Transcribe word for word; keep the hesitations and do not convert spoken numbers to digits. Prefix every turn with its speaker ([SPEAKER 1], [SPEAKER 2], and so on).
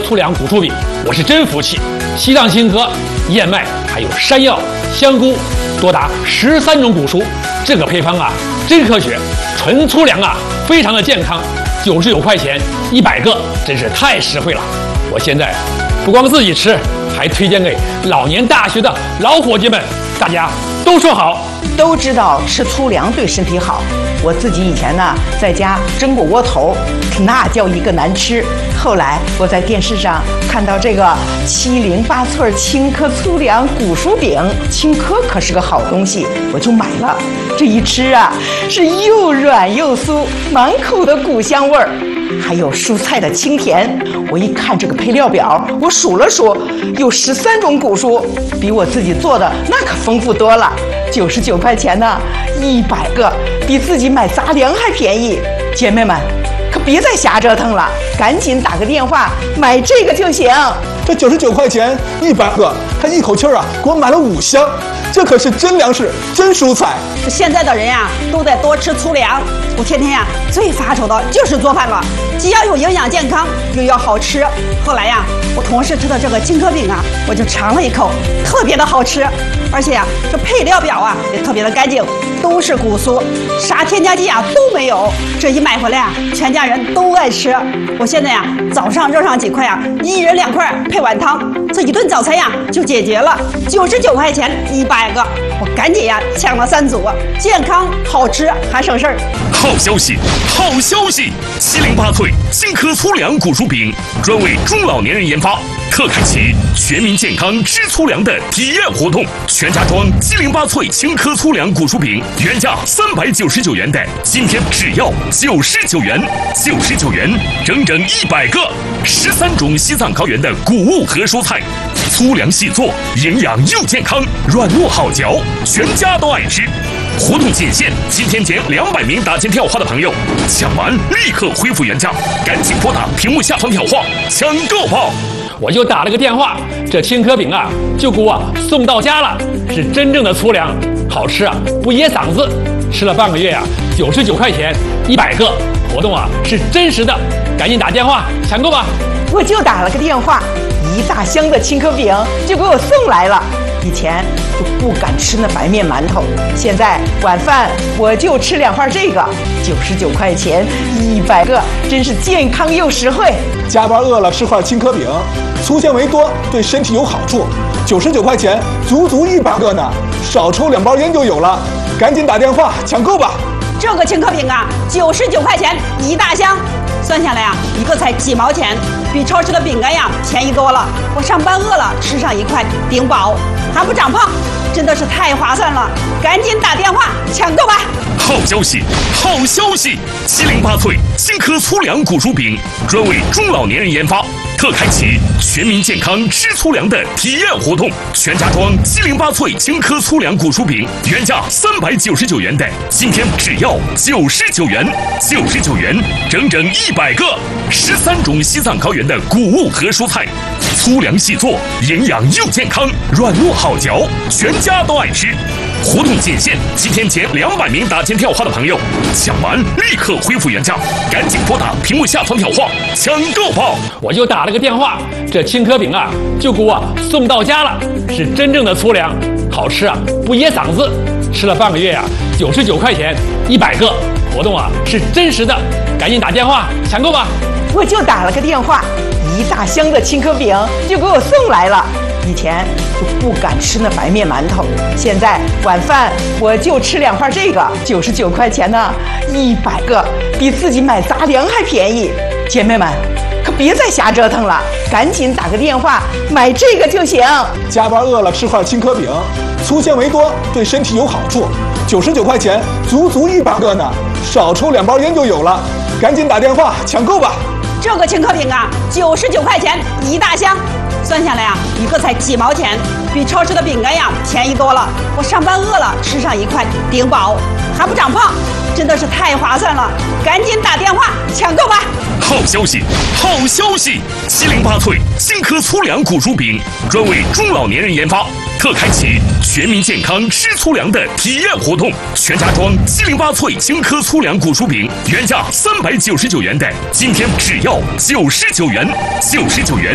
[SPEAKER 1] 粗粮谷薯饼，我是真服气。西藏青稞、燕麦还有山药、香菇，多达十三种谷蔬，这个配方啊真科学，纯粗粮啊，非常的健康。九十九块钱一百个，真是太实惠了。我现在不光自己吃，还推荐给老年大学的老伙计们，大家都说好。
[SPEAKER 2] 都知道吃粗粮对身体好，我自己以前呢在家蒸过窝头，那叫一个难吃。后来我在电视上看到这个七零八寸青稞粗粮谷薯饼，青稞可是个好东西，我就买了。这一吃啊，是又软又酥，满口的谷香味儿，还有蔬菜的清甜。我一看这个配料表，我数了数，有十三种谷蔬，比我自己做的那可丰富多了。九十九块钱呢，一百个，比自己买杂粮还便宜。姐妹们，可别再瞎折腾了，赶紧打个电话买这个就行。
[SPEAKER 3] 这九十九块钱一百个，他一口气儿啊给我买了五箱，这可是真粮食，真蔬菜。
[SPEAKER 4] 现在的人呀，都在多吃粗粮。我天天呀最发愁的就是做饭了，既要有营养健康，又要好吃。后来呀，我同事吃的这个青稞饼啊，我就尝了一口，特别的好吃。而且呀，这配料表啊也特别的干净，都是谷蔬，啥添加剂啊都没有。这一买回来啊，全家人都爱吃。我现在呀，早上热上几块啊，一人两块配碗汤，这一顿早餐呀就解决了。九十九块钱一百个，我赶紧呀抢了三组，健康好吃还省事儿。
[SPEAKER 5] 好消息，好消息！七零八脆青稞粗粮谷薯饼专为中老年人研发，特开启全民健康吃粗粮的体验活动。全家装七零八脆青稞粗粮谷薯饼，原价三百九十九元的，今天只要九十九元，九十九元整整一百个，十三种西藏高原的谷物和蔬菜，粗粮细做，营养又健康，软糯好嚼，全家都爱吃。活动仅限今天前两百名打进电话的朋友，抢完立刻恢复原价，赶紧拨打屏幕下方电话抢购吧！
[SPEAKER 1] 我就打了个电话，这青稞饼啊就给我送到家了，是真正的粗粮，好吃啊不噎嗓子。吃了半个月啊，九十九块钱一百个，活动啊是真实的，赶紧打电话抢购吧！
[SPEAKER 2] 我就打了个电话，一大箱的青稞饼就给我送来了。以前就不敢吃那白面馒头，现在晚饭我就吃两块这个，九十九块钱一百个，真是健康又实惠。
[SPEAKER 3] 加班饿了吃块青稞饼，粗纤维多，对身体有好处。九十九块钱足足一百个呢，少抽两包烟就有了，赶紧打电话抢购吧！
[SPEAKER 4] 这个青稞饼啊，九十九块钱一大箱，算下来啊，一个才几毛钱，比超市的饼干呀便宜多了。我上班饿了，吃上一块顶饱，还不长胖，真的是太划算了！赶紧打电话抢购吧！
[SPEAKER 5] 好消息，好消息！七零八脆青稞粗粮谷薯饼专为中老年人研发，特开启全民健康吃粗粮的体验活动。全家装七零八脆青稞粗粮谷薯饼，原价三百九十九元的，今天只要九十九元，九十九元整整一百个，十三种西藏高原的谷物和蔬菜，粗粮细做，营养又健康，软糯好嚼，全家都爱吃。活动仅限今天前两百名打进电话的朋友，抢完立刻恢复原价，赶紧拨打屏幕下方电话抢购吧！
[SPEAKER 1] 我就打了个电话，这青稞饼啊就给我送到家了，是真正的粗粮，好吃啊不噎嗓子。吃了半个月啊，九十九块钱一百个，活动啊是真实的，赶紧打电话抢购吧！
[SPEAKER 2] 我就打了个电话，一大箱的青稞饼就给我送来了。以前就不敢吃那白面馒头，现在晚饭我就吃两块这个，九十九块钱呢，一百个，比自己买杂粮还便宜。姐妹们，可别再瞎折腾了，赶紧打个电话买这个就行。
[SPEAKER 3] 加班饿了吃块青稞饼，粗纤维多，对身体有好处。九十九块钱足足一百个呢，少抽两包烟就有了，赶紧打电话抢购吧！
[SPEAKER 4] 这个青稞饼啊，九十九块钱一大箱，算下来啊，一个才几毛钱，比超市的饼干呀便宜多了。我上班饿了，吃上一块顶饱，还不长胖，真的是太划算了！赶紧打电话抢购吧！
[SPEAKER 5] 好消息，好消息！七零八脆青稞粗粮谷薯饼专为中老年人研发，特开启全民健康吃粗粮的体验活动。全家装七零八脆青稞粗粮谷薯饼，原价三百九十九元的，今天只要九十九元，九十九元